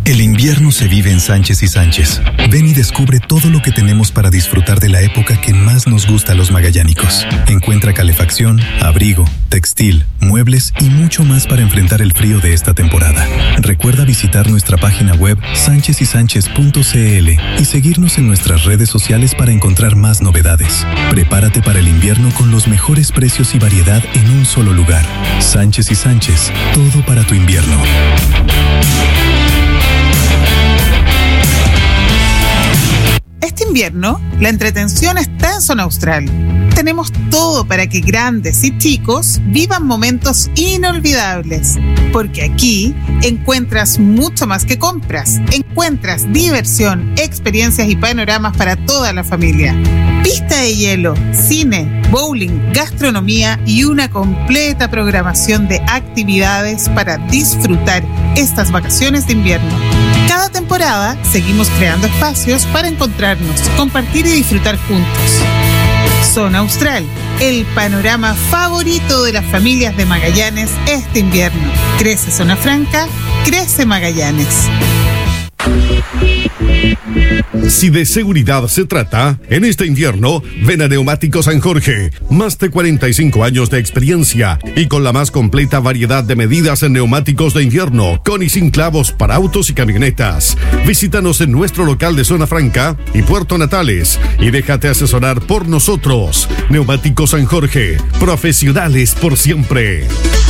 El invierno se vive en Sánchez y Sánchez. Ven y descubre todo lo que tenemos para disfrutar de la época que más nos gusta a los magallánicos. Encuentra calefacción, abrigo, textil, muebles y mucho más para enfrentar el frío de esta temporada. Recuerda visitar nuestra página web sanchezysanchez.cl y seguirnos en nuestras redes sociales para encontrar más novedades. Prepárate para el invierno con los mejores precios y variedad en un solo lugar. Sánchez y Sánchez, todo para tu invierno. Este invierno, la entretención está en Zona Austral. Tenemos todo para que grandes y chicos vivan momentos inolvidables. Porque aquí encuentras mucho más que compras. Encuentras diversión, experiencias y panoramas para toda la familia. Pista de hielo, cine, bowling, gastronomía y una completa programación de actividades para disfrutar estas vacaciones de invierno. Cada temporada seguimos creando espacios para encontrarnos, compartir y disfrutar juntos. Zona Austral, el panorama favorito de las familias de Magallanes este invierno. Crece Zona Franca, crece Magallanes. Si de seguridad se trata, en este invierno, ven a Neumáticos San Jorge. Más de 45 años de experiencia y con la más completa variedad de medidas en neumáticos de invierno, con y sin clavos para autos y camionetas. Visítanos en nuestro local de Zona Franca y Puerto Natales y déjate asesorar por nosotros. Neumáticos San Jorge, profesionales por siempre.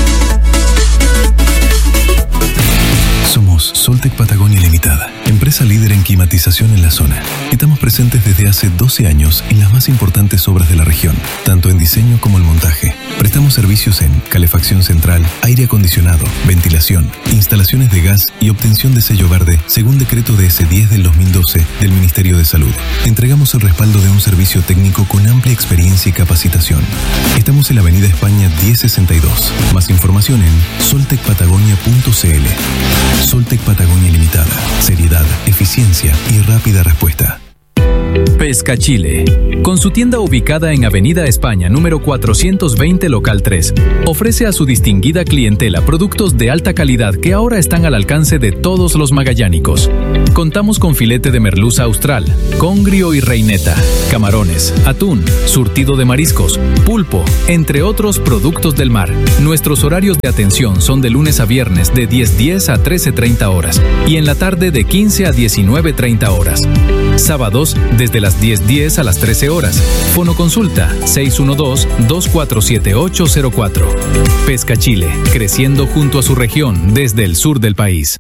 Somos Soltec Patagonia Limitada, empresa líder en climatización en la zona. Estamos presentes desde hace 12 años en las más importantes obras de la región, tanto en diseño como en montaje. Prestamos servicios en calefacción central, aire acondicionado, ventilación, instalaciones de gas y obtención de sello verde, según decreto DS10 del 2012 del Ministerio de Salud. Entregamos el respaldo de un servicio técnico con amplia experiencia y capacitación. Estamos en la Avenida España 1062. Más información en soltecpatagonia.cl. Soltec Patagonia Limitada. Seriedad, eficiencia y rápida respuesta. Pesca Chile, con su tienda ubicada en Avenida España número 420 local 3, ofrece a su distinguida clientela productos de alta calidad que ahora están al alcance de todos los magallánicos. Contamos con filete de merluza austral, congrio y reineta, camarones, atún, surtido de mariscos, pulpo, entre otros productos del mar. Nuestros horarios de atención son de lunes a viernes de 10:10 a 13:30 horas y en la tarde de 15 a 19:30 horas. Sábados desde las 10:10 a las 13 horas. Fonoconsulta 612-247804. Pesca Chile, creciendo junto a su región desde el sur del país.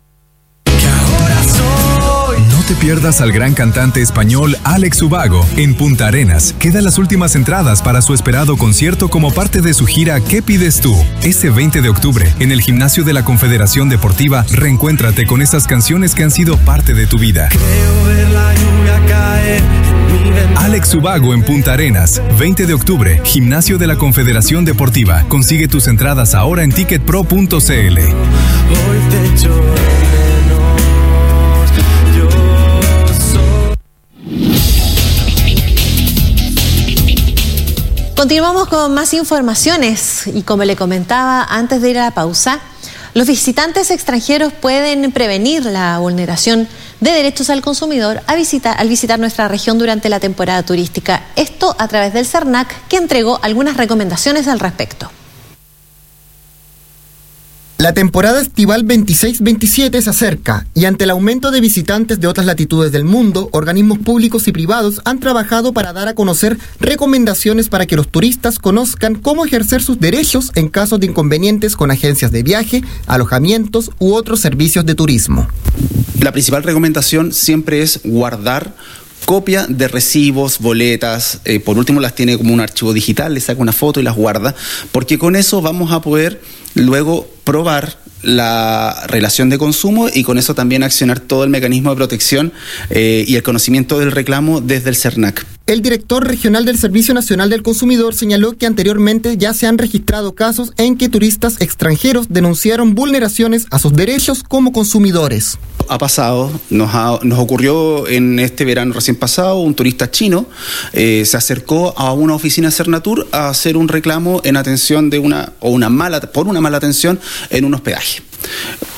No te pierdas al gran cantante español Alex Ubago en Punta Arenas. Quedan las últimas entradas para su esperado concierto como parte de su gira ¿Qué pides tú? Este 20 de octubre, en el gimnasio de la Confederación Deportiva, reencuéntrate con estas canciones que han sido parte de tu vida. Creo ver la lluvia caer. Alex Ubago en Punta Arenas, 20 de octubre, gimnasio de la Confederación Deportiva. Consigue tus entradas ahora en ticketpro.cl. Hoy te echo de Continuamos con más informaciones y como le comentaba antes de ir a la pausa, los visitantes extranjeros pueden prevenir la vulneración de derechos al consumidor al visitar nuestra región durante la temporada turística. Esto a través del CERNAC, que entregó algunas recomendaciones al respecto. La temporada estival 26-27 se acerca y ante el aumento de visitantes de otras latitudes del mundo, organismos públicos y privados han trabajado para dar a conocer recomendaciones para que los turistas conozcan cómo ejercer sus derechos en casos de inconvenientes con agencias de viaje, alojamientos u otros servicios de turismo. La principal recomendación siempre es guardar copia de recibos, boletas, por último las tiene como un archivo digital, le saca una foto y las guarda, porque con eso vamos a poder luego probar la relación de consumo y con eso también accionar todo el mecanismo de protección y el conocimiento del reclamo desde el CERNAC. El director regional del Servicio Nacional del Consumidor señaló que anteriormente ya se han registrado casos en que turistas extranjeros denunciaron vulneraciones a sus derechos como consumidores. Ha pasado, nos ocurrió en este verano recién pasado, un turista chino se acercó a una oficina Cernatur a hacer un reclamo en atención de una mala atención en un hospedaje.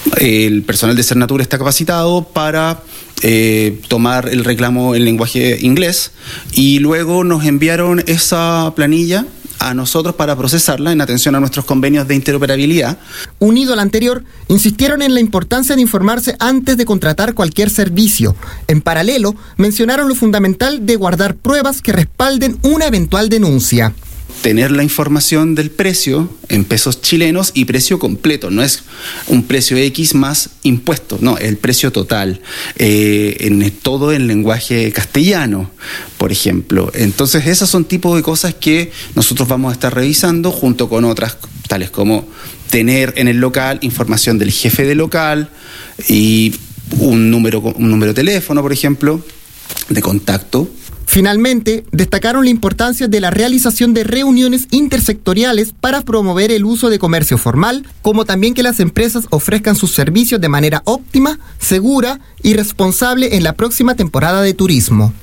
El personal de Cernatur está capacitado para tomar el reclamo en lenguaje inglés y luego nos enviaron esa planilla a nosotros para procesarla en atención a nuestros convenios de interoperabilidad. Unido al anterior, insistieron en la importancia de informarse antes de contratar cualquier servicio. En paralelo, mencionaron lo fundamental de guardar pruebas que respalden una eventual denuncia. Tener la información del precio en pesos chilenos y precio completo, no es un precio X más impuesto, no, el precio total, todo en lenguaje castellano, por ejemplo. Entonces esos son tipos de cosas que nosotros vamos a estar revisando junto con otras, tales como tener en el local información del jefe de local y un número de teléfono, por ejemplo, de contacto. Finalmente, destacaron la importancia de la realización de reuniones intersectoriales para promover el uso de comercio formal, como también que las empresas ofrezcan sus servicios de manera óptima, segura y responsable en la próxima temporada de turismo.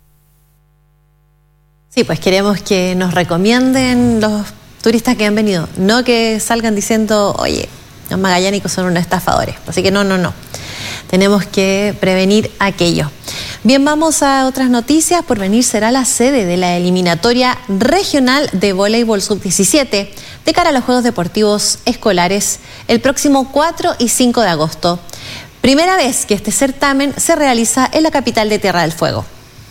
Sí, pues queremos que nos recomienden los turistas que han venido, no que salgan diciendo, oye, los magallánicos son unos estafadores. Así que no. Tenemos que prevenir aquello. Bien, vamos a otras noticias. Porvenir será la sede de la eliminatoria regional de voleibol sub-17 de cara a los Juegos Deportivos Escolares el próximo 4 y 5 de agosto. Primera vez que este certamen se realiza en la capital de Tierra del Fuego.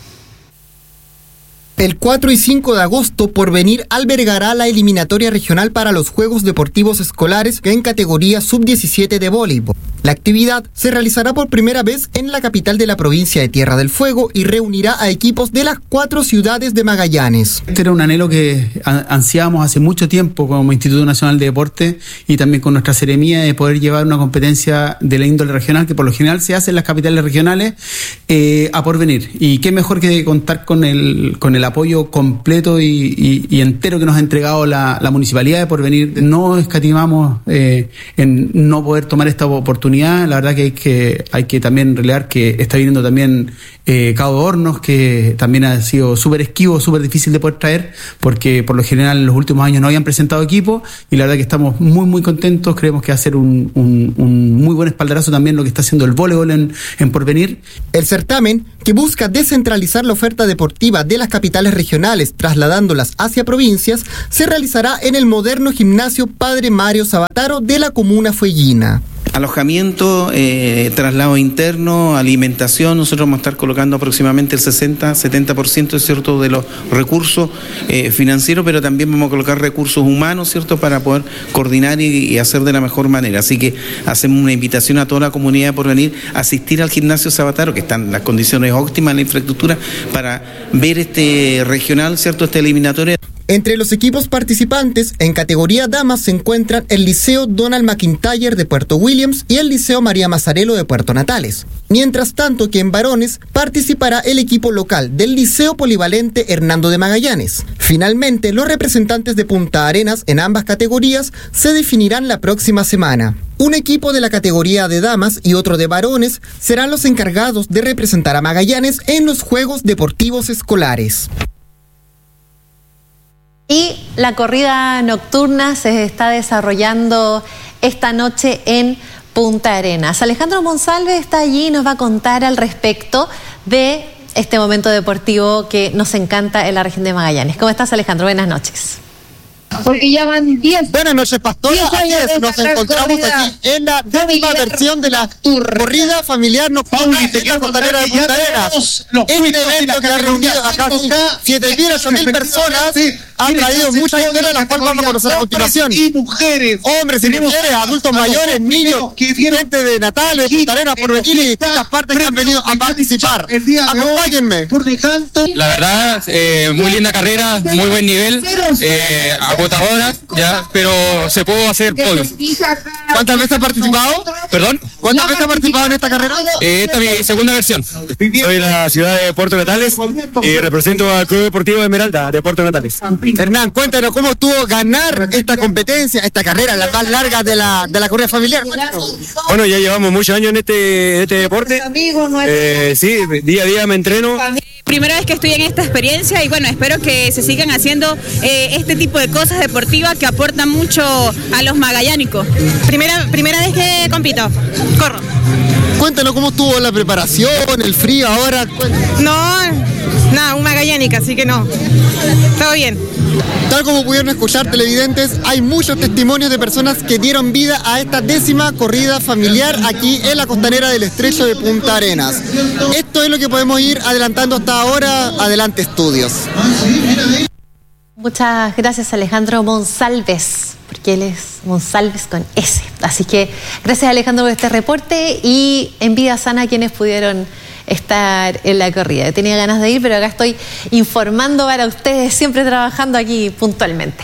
El 4 y 5 de agosto, Porvenir albergará la eliminatoria regional para los Juegos Deportivos Escolares en categoría sub-17 de voleibol. La actividad se realizará por primera vez en la capital de la provincia de Tierra del Fuego y reunirá a equipos de las 4 ciudades de Magallanes. Este era un anhelo que ansiábamos hace mucho tiempo como Instituto Nacional de Deporte y también con nuestra seremía de poder llevar una competencia de la índole regional que por lo general se hace en las capitales regionales a Porvenir. Y qué mejor que contar con el apoyo completo y entero que nos ha entregado la Municipalidad de Porvenir. No escatimamos en no poder tomar esta oportunidad. La verdad que hay que también relevar que está viniendo también Cabo de Hornos, que también ha sido súper esquivo, súper difícil de poder traer, porque por lo general en los últimos años no habían presentado equipo, y la verdad que estamos muy muy contentos. Creemos que va a ser un muy buen espaldarazo también lo que está haciendo el voleibol en Porvenir. El certamen, que busca descentralizar la oferta deportiva de las capitales regionales trasladándolas hacia provincias, se realizará en el moderno gimnasio Padre Mario Sabataro de la comuna fueguina. Alojamiento, traslado interno, alimentación, nosotros vamos a estar colocando aproximadamente el 60-70%, ¿cierto?, de los recursos financieros, pero también vamos a colocar recursos humanos, ¿cierto?, para poder coordinar y hacer de la mejor manera. Así que hacemos una invitación a toda la comunidad por venir a asistir al gimnasio Sabataro, que están las condiciones óptimas en la infraestructura, para ver este regional, ¿cierto?, esta eliminatoria. Entre los equipos participantes, en categoría damas se encuentran el Liceo Donald McIntyre de Puerto Williams y el Liceo María Mazzarello de Puerto Natales. Mientras tanto que en varones participará el equipo local del Liceo Polivalente Hernando de Magallanes. Finalmente, los representantes de Punta Arenas en ambas categorías se definirán la próxima semana. Un equipo de la categoría de damas y otro de varones serán los encargados de representar a Magallanes en los Juegos Deportivos Escolares. Y la corrida nocturna se está desarrollando esta noche en Punta Arenas. Alejandro Monsalve está allí y nos va a contar al respecto de este momento deportivo que nos encanta en la región de Magallanes. ¿Cómo estás, Alejandro? Buenas noches. Porque ya van 10. Buenas noches, Pastora. Así es, nos encontramos aquí en la décima versión de la corrida familiar nocturna de la Costanera de Punta Arenas. Este evento que ha reunido a casi 7.000 a 8.000 personas ha traído muchas historias, las cuales vamos a conocer a continuación. Y mujeres. Hombres y mujeres, adultos mayores, niños, gente de Natales, de Punta Arenas, Porvenir y distintas partes que han venido a participar. Acompáñenme. La verdad, muy linda carrera, muy buen nivel. Agotadoras, ya, pero se pudo hacer podio. ¿Cuántas veces has participado? ¿Perdón? ¿Cuántas veces has participado en esta carrera? Esta es mi segunda versión. Soy de la ciudad de Puerto Natales y represento al Club Deportivo Esmeralda de Puerto Natales. Hernán, cuéntanos cómo estuvo ganar esta competencia, esta carrera, la más larga de la corrida familiar. Bueno, ya llevamos muchos años en este deporte. Sí, día a día me entreno Primera vez que estoy en esta experiencia y bueno, espero que se sigan haciendo este tipo de cosas deportivas que aportan mucho a los magallánicos. Primera vez que compito, corro. Cuéntanos cómo estuvo la preparación, el frío ahora. Nada, un magallánica, así que no, todo bien. Tal como pudieron escuchar televidentes, hay muchos testimonios de personas que dieron vida a esta 10ª corrida familiar aquí en la costanera del estrecho de Punta Arenas. Esto es lo que podemos ir adelantando hasta ahora. Adelante, estudios. Muchas gracias, Alejandro Monsalves, porque él es Monsalves con S. Así que gracias, Alejandro, por este reporte y en vida sana a quienes pudieron estar en la corrida. Tenía ganas de ir, pero acá estoy informando para ustedes, siempre trabajando aquí puntualmente.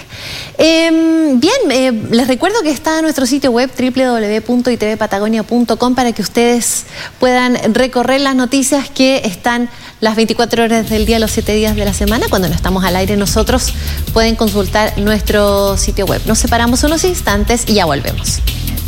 Les recuerdo que está nuestro sitio web www.itvpatagonia.com para que ustedes puedan recorrer las noticias que están las 24 horas del día, los 7 días de la semana. Cuando no estamos al aire nosotros, pueden consultar nuestro sitio web. Nos separamos unos instantes y ya volvemos.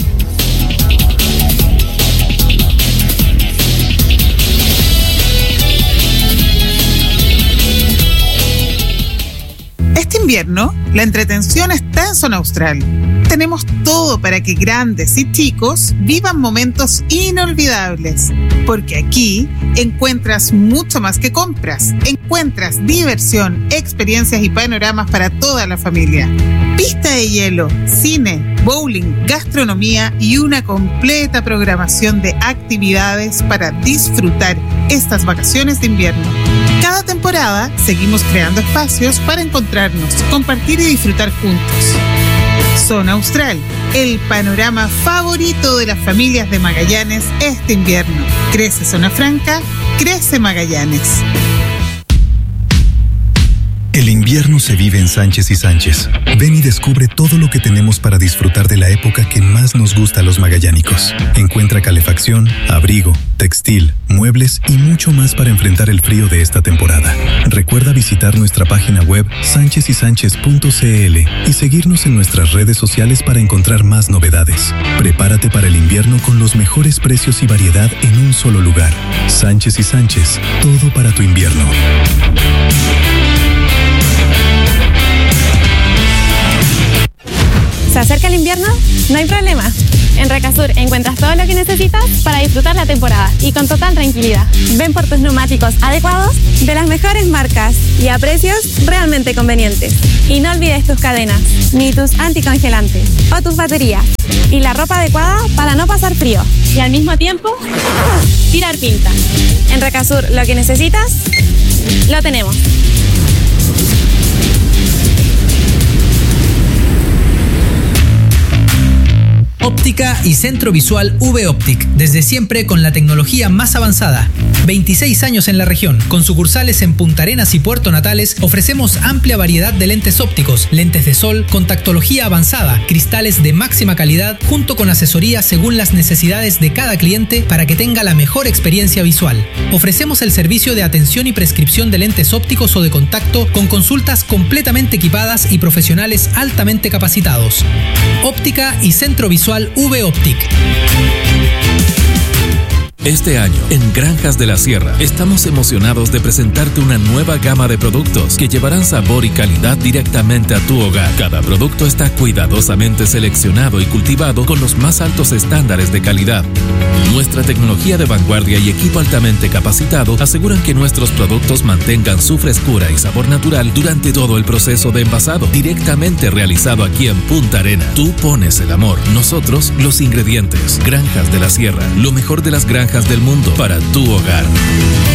Este invierno, la entretención está en Zona Austral. Tenemos todo para que grandes y chicos vivan momentos inolvidables. Porque aquí encuentras mucho más que compras. Encuentras diversión, experiencias y panoramas para toda la familia. Pista de hielo, cine, bowling, gastronomía y una completa programación de actividades para disfrutar estas vacaciones de invierno. Cada temporada seguimos creando espacios para encontrarnos, compartir y disfrutar juntos. Zona Austral, el panorama favorito de las familias de Magallanes este invierno. Crece Zona Franca, crece Magallanes. El invierno se vive en Sánchez y Sánchez. Ven y descubre todo lo que tenemos para disfrutar de la época que más nos gusta a los magallánicos. Encuentra calefacción, abrigo, textil, muebles y mucho más para enfrentar el frío de esta temporada. Recuerda visitar nuestra página web sanchezysanchez.cl y seguirnos en nuestras redes sociales para encontrar más novedades. Prepárate para el invierno con los mejores precios y variedad en un solo lugar. Sánchez y Sánchez, todo para tu invierno. ¿Se acerca el invierno? No hay problema. En Recasur encuentras todo lo que necesitas para disfrutar la temporada y con total tranquilidad. Ven por tus neumáticos adecuados de las mejores marcas y a precios realmente convenientes. Y no olvides tus cadenas, ni tus anticongelantes o tus baterías. Y la ropa adecuada para no pasar frío. Y al mismo tiempo, tirar pinta. En Recasur lo que necesitas, lo tenemos. Óptica y Centro Visual V-Optic, desde siempre con la tecnología más avanzada. 26 años en la región. Con sucursales en Punta Arenas y Puerto Natales, ofrecemos amplia variedad de lentes ópticos, lentes de sol, contactología avanzada, cristales de máxima calidad, junto con asesoría según las necesidades de cada cliente para que tenga la mejor experiencia visual. Ofrecemos el servicio de atención y prescripción de lentes ópticos o de contacto con consultas completamente equipadas y profesionales altamente capacitados. Óptica y Centro Visual V-Optic. Este año, en Granjas de la Sierra, estamos emocionados de presentarte una nueva gama de productos que llevarán sabor y calidad directamente a tu hogar. Cada producto está cuidadosamente seleccionado y cultivado con los más altos estándares de calidad. Nuestra tecnología de vanguardia y equipo altamente capacitado aseguran que nuestros productos mantengan su frescura y sabor natural durante todo el proceso de envasado, directamente realizado aquí en Punta Arenas. Tú pones el amor, nosotros los ingredientes. Granjas de la Sierra, lo mejor de las granjas del mundo para tu hogar.